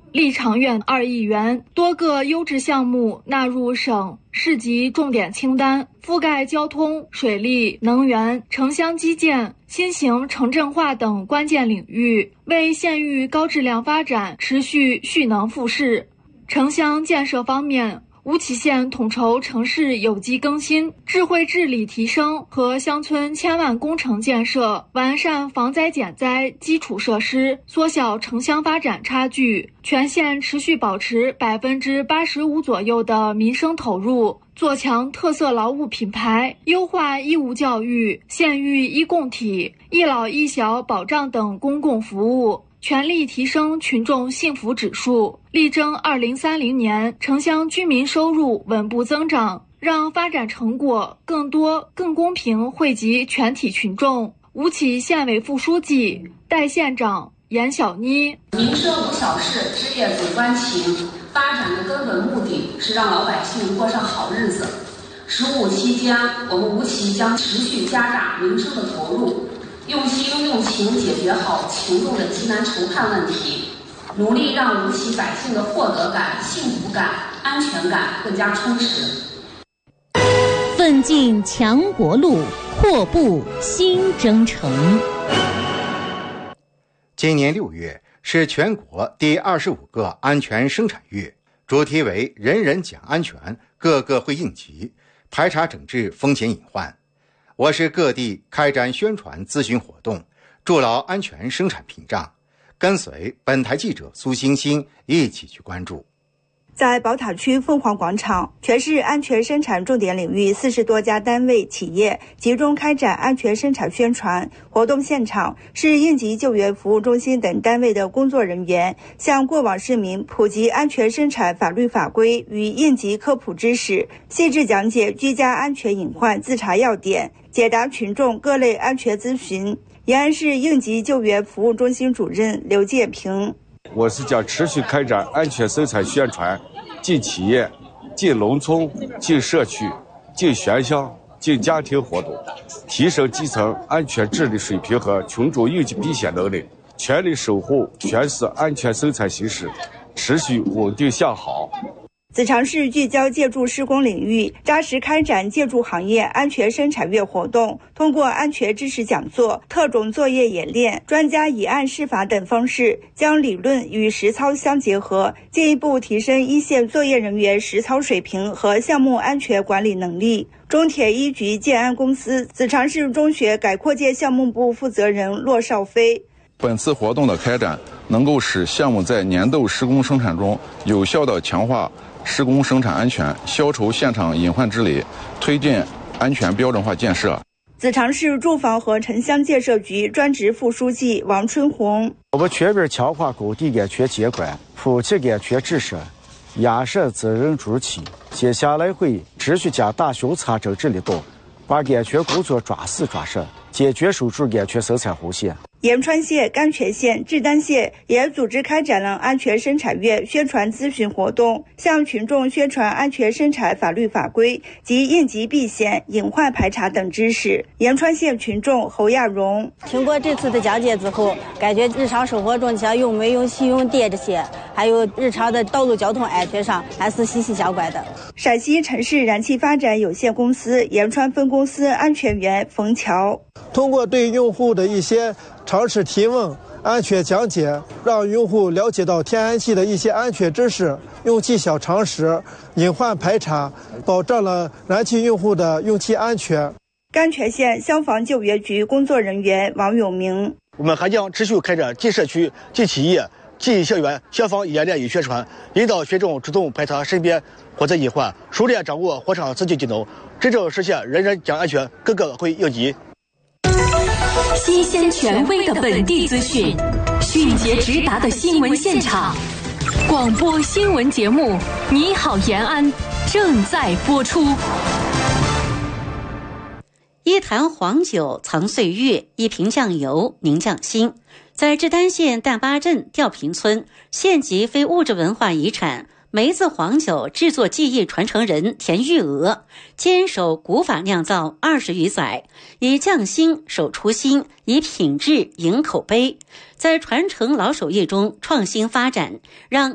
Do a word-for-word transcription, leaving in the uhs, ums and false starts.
立长院二亿元，多个优质项目纳入省市级重点清单，覆盖交通、水利、能源、城乡基建、新型城镇化等关键领域，为县域高质量发展持续蓄能赋势。城乡建设方面，吴起县统筹城市有机更新、智慧治理提升和乡村千万工程建设，完善防灾减灾基础设施，缩小城乡发展差距。全县持续保持百分之八十五左右的民生投入，做强特色劳务品牌，优化义务教育、县域一共体、一老一小保障等公共服务。全力提升群众幸福指数，力争二零三零年城乡居民收入稳步增长，让发展成果更多、更公平惠及全体群众。吴起县委副书记、代县长严小妮： 民生无小事，职业总关情。发展的根本目的是让老百姓过上好日子。十五期间，我们吴起将持续加大民生的投入。用心用情解决好群众的急难愁盼问题，努力让吴起百姓的获得感、幸福感、安全感更加充实。 奋进强国路，阔步新征程。 今年六月是全国第二十五个安全生产月，主题为人人讲安全，个个会应急，排查整治风险隐患。我市各地开展宣传咨询活动，筑牢安全生产屏障。跟随本台记者苏星星一起去关注。 在宝塔区凤凰广场，全市安全生产重点领域四十多家单位企业集中开展安全生产宣传活动。现场是应急救援服务中心等单位的工作人员，向过往市民普及安全生产法律法规与应急科普知识，细致讲解居家安全隐患自查要点，解答群众各类安全咨询。延安市应急救援服务中心主任刘建平： 我是将持续开展安全生产宣传，进企业、进农村、进社区、进县乡、进家庭活动，提升基层安全治理水平和群众应急避险能力，全力守护全市安全生产形势持续稳定向好。 子长市聚焦建筑施工领域，扎实开展建筑行业安全生产月活动，通过安全知识讲座、特种作业演练、专家以案释法等方式，将理论与实操相结合，进一步提升一线作业人员实操水平和项目安全管理能力。中铁一局建安公司子长市中学改扩建项目部负责人骆少飞： 本次活动的开展能够使项目在年度施工生产中有效地强化施工生产安全，消除现场隐患治理，推进安全标准化建设。 子长市住房和城乡建设局专职副书记王春红： 我们全面强化工地安全监管，普及安全知识，压实责任主体。接下来会持续加大巡查整治力度，把安全工作抓实抓实，坚决守住安全生产红线。 延川县、甘泉县、志丹县也组织开展了安全生产月宣传咨询活动，向群众宣传安全生产法律法规及应急避险、隐患排查等知识。延川县群众侯亚荣： 经过这次的讲解之后，感觉日常生活中像用煤、用气、用电这些，还有日常的道路交通安全上，还是息息相关的。 陕西城市燃气发展有限公司延川分公司安全员冯桥： 通过对用户的一些常识提问、安全讲解，让用户了解到天然气的一些安全知识、用气小常识、隐患排查，保障了燃气用户的用气安全。 甘泉县消防救援局工作人员王永明： 我们还将持续开展进社区、进企业、进校园消防演练与宣传，引导群众主动排查身边火灾隐患，熟练掌握火场自救技能，真正实现人人讲安全，个个会应急。 新鲜权威的本地资讯，迅捷直达的新闻现场，广播新闻节目《你好延安》正在播出。 一坛黄酒藏岁月，一瓶酱油凝匠心。在志丹县淡巴镇吊坪村，县级非物质文化遗产梅子黄酒制作技艺传承人田玉娥坚守古法酿造二十余载，以匠心守初心，以品质赢口碑，在传承老手艺中创新发展，让